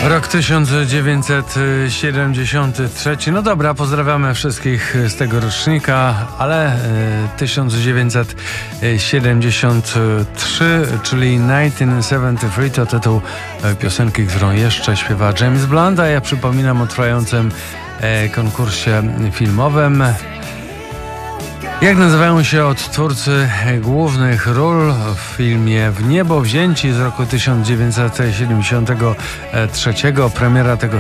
Rok 1973. No dobra, pozdrawiamy wszystkich z tego rocznika, ale 1973, czyli 1973 to tytuł piosenki, którą jeszcze śpiewa James Blunt, a ja przypominam o trwającym konkursie filmowym. Jak nazywają się odtwórcy głównych ról w filmie W niebo wzięci z roku 1973? Premiera tego